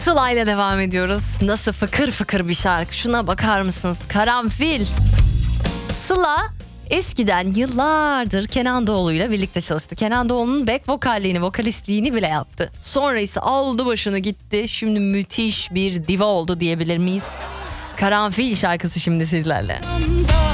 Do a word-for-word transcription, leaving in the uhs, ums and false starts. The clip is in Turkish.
Sıla ile devam ediyoruz. Nasıl fıkır fıkır bir şarkı. Şuna bakar mısınız? Karanfil. Sıla eskiden yıllardır Kenan Doğulu'yla birlikte çalıştı. Kenan Doğulu'nun back vokalliğini, vokalistliğini bile yaptı. Sonra ise aldı başını gitti. Şimdi müthiş bir diva oldu diyebilir miyiz? Karanfil şarkısı şimdi sizlerle.